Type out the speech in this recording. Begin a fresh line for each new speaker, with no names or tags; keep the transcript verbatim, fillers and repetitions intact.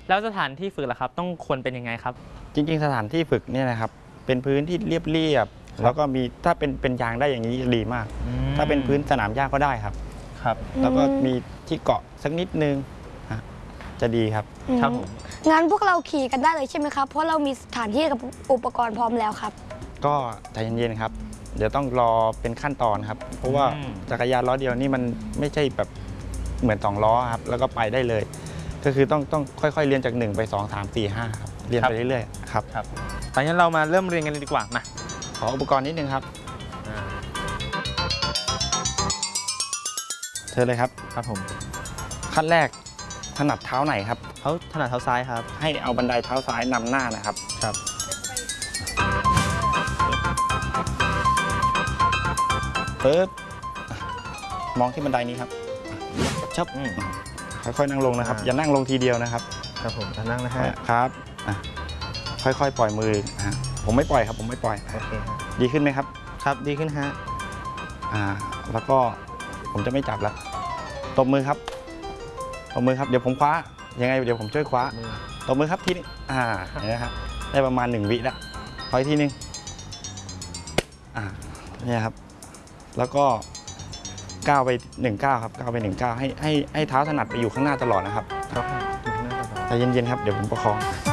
แล้วสถานที่ฝึกล่ะครับต้องควรเป็นยังไงครับ
จริงๆสถานที่ฝึกเนี่ยนะครับเป็นพื้นที่เรียบๆแล้วก็มีถ้าเป็นเป็นยางได้อย่างนี้ดีมากถ้าเป็นพื้นสนามหญ้าก็ได้ครับครับแล้วก็มีที่เกาะสักนิดนึงจะดีครับ
ครับผม
งั้นพวกเราขี่กันได้เลยใช่ไหมครับเพราะเรามีสถานที่กับอุปกรณ์พร้อมแล้วครับ
ก็ใจเย็นๆครับเดี๋ยวต้องรอเป็นขั้นตอนครับเพราะว่าจักรยานล้อเดียวนี่มันไม่ใช่แบบเหมือนสองล้อครับแล้วก็ไปได้เลยก็คือต้องต้องค่อยๆเรียนจากหนึ่งไปสองสามสี่ห้าครับเรียนไปเรื่อยๆครับ
ครับตอนนี้เรามาเริ่มเรียนกันเลยดีกว่ามา
ขออุปกรณ์นิดนึงครับเชิญเลยครับ
ครับผม
ขั้นแรกถนัดเท้าไหนครับ
เขาถนัดเท้าซ้ายครับ
ให้เอาบันไดเท้าซ้ายนำหน้านะครับครับปึ๊บมองที่บันไดนี้ครับชับค่อยๆนั่งลงนะครับอย่านั่งลงทีเดียวนะครับ
ครับผมจะนั่งนะฮะ
ครับค่อยๆปล่อยมือผมไม่ปล่อยครับผมไม่ปล่อย
โอเค
ดีขึ้นไหมครับ
ครับดีขึ้นฮะ
อ่าแล้วก็ผมจะไม่จับแล้วตบมือครับตบมือครับเดี๋ยวผมคว้ายังไงเดี๋ยวผมช่วยคว้าตบมือครับทีนี้อ่าเห็นไหมครับได้ประมาณหนึ่งวิแล้วขออีกทีนึงอ่าเนี่ยครับแล้วก็ก้าวไปหนึ่งก้าวครับก้าวไปหนึ่งก้าวให้ให้ให้เท้าถนัดไปอยู่ข้างหน้าตลอดนะครับ
ครับ
ใจเย็นๆครับเดี๋ยวผมประคอง